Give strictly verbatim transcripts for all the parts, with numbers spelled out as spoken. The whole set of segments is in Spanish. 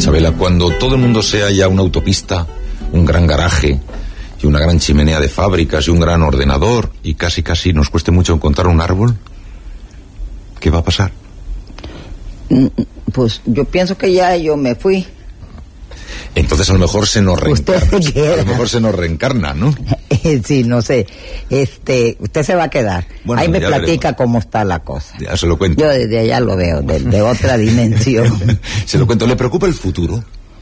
Chabela, cuando todo el mundo sea ya una autopista, un gran garaje y una gran chimenea de fábricas y un gran ordenador y casi casi nos cueste mucho encontrar un árbol, ¿qué va a pasar? Pues yo pienso que ya yo me fui. Entonces a lo mejor se nos reencarna. A lo mejor se nos reencarna, ¿no? Sí, no sé. Este, usted se va a quedar. Bueno, ahí me platica veremos cómo está la cosa. Ya se lo cuento. Yo desde allá lo veo, de, de otra dimensión. Se lo cuento. ¿Le preocupa el futuro?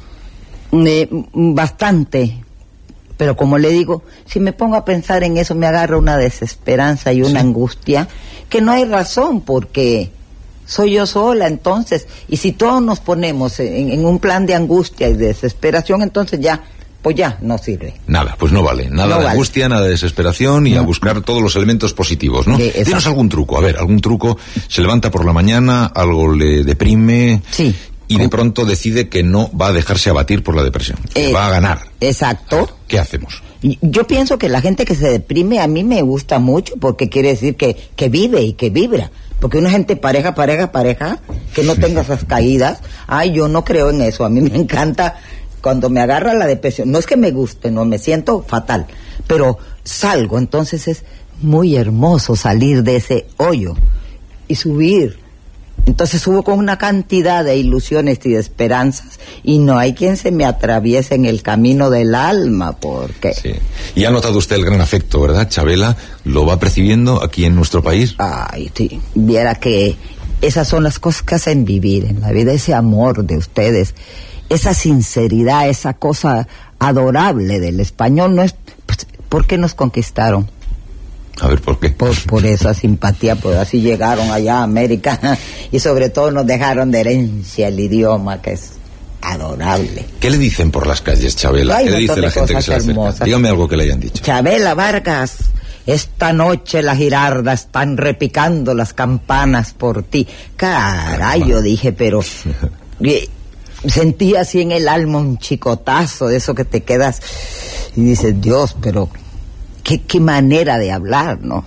Eh, bastante. Pero como le digo, si me pongo a pensar en eso me agarra una desesperanza y una ¿sí? angustia que no hay razón, porque soy yo sola, entonces, y si todos nos ponemos en, en un plan de angustia y de desesperación, entonces ya, pues ya, no sirve. Nada, pues no vale, nada no de vale. angustia, nada de desesperación y no. a buscar todos los elementos positivos, ¿no? Dinos algún truco, a ver, algún truco, se levanta por la mañana, algo le deprime... Sí. Y de pronto decide que no va a dejarse abatir por la depresión, que eh, va a ganar. Exacto. ¿Qué hacemos? Yo pienso que la gente que se deprime a mí me gusta mucho, porque quiere decir que, que vive y que vibra. Porque una gente pareja, pareja, pareja, que no tenga esas caídas, ay, yo no creo en eso. A mí me encanta cuando me agarra la depresión. No es que me guste, no, me siento fatal, pero salgo. Entonces es muy hermoso salir de ese hoyo y subir. Entonces subo con una cantidad de ilusiones y de esperanzas y no hay quien se me atraviese en el camino del alma, porque... Sí. Y ha notado usted el gran afecto, ¿verdad, Chabela? ¿Lo va percibiendo aquí en nuestro país? Ay, sí, viera que esas son las cosas que hacen vivir en la vida, ese amor de ustedes, esa sinceridad, esa cosa adorable del español, no es... Pues, ¿por qué nos conquistaron? A ver, ¿por qué? Por, por esa simpatía, pues así llegaron allá a América y sobre todo nos dejaron de herencia el idioma, que es adorable. ¿Qué le dicen por las calles, Chabela? ¿Qué le dice la gente que se le acerca? Dígame algo que le hayan dicho. Chabela Vargas, esta noche las girardas están repicando las campanas por ti. Caray, yo dije, pero... sentí así en el alma un chicotazo de eso que te quedas y dices, Dios, pero... Qué, qué manera de hablar, ¿no?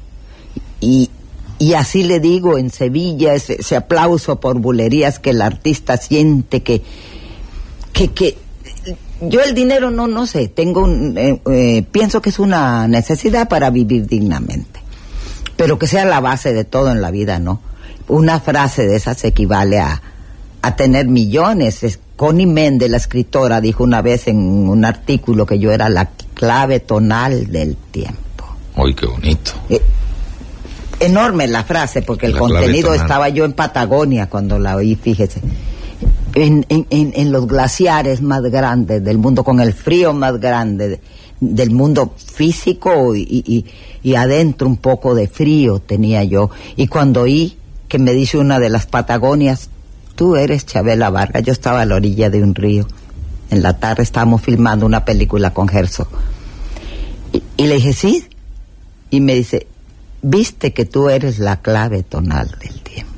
Y, y así le digo, en Sevilla, ese, ese aplauso por bulerías que el artista siente, que, que, que yo el dinero no, no sé, tengo un, eh, eh, pienso que es una necesidad para vivir dignamente, pero que sea la base de todo en la vida, ¿no? Una frase de esas equivale a, a tener millones. Es, Connie Méndez, la escritora, dijo una vez en un artículo que yo era la clave tonal del tiempo. ¡Ay, qué bonito! Eh, enorme la frase, porque el la contenido estaba yo en Patagonia cuando la oí, fíjese. En, en, en, en los glaciares más grandes del mundo, con el frío más grande de, del mundo físico y, y, y adentro un poco de frío tenía yo. Y cuando oí que me dice una de las Patagonias, tú eres Chabela Vargas, yo estaba a la orilla de un río. En la tarde estábamos filmando una película con Herzog. Y, y le dije, sí. Y me dice, viste que tú eres la clave tonal del tiempo.